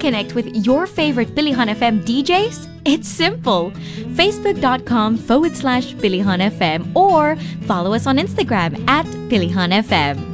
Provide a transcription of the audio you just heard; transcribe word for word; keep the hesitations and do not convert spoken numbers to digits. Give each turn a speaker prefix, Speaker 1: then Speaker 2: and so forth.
Speaker 1: connect with your favorite Pilihan F M D Js? It's simple. Facebook.com forward slash Pilihan FM or follow us on Instagram at Pilihan F M.